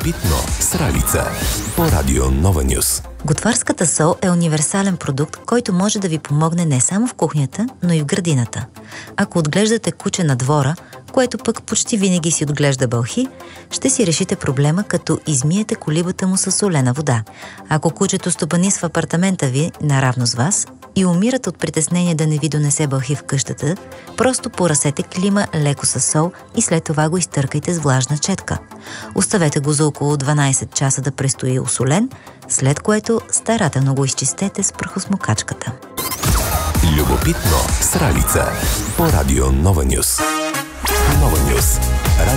Любопитно с Ралица по Радио Нова Нюс. Готварската сол е универсален продукт, който може да ви помогне не само в кухнята, но и в градината. Ако отглеждате куче на двора, което пък почти винаги си отглежда бълхи, ще си решите проблема, като измиете колибата му със солена вода. Ако кучето стопанисва апартамента ви наравно с вас и умират от притеснение да не ви донесе бълхи в къщата, просто поръсете клима леко със сол и след това го изтъркайте с влажна четка. Оставете го за около 12 часа да престои осолен, след което старателно го изчистете с прахосмокачката. Любопитно с Ралица по Радио Нова Нюс. Нова Нюс.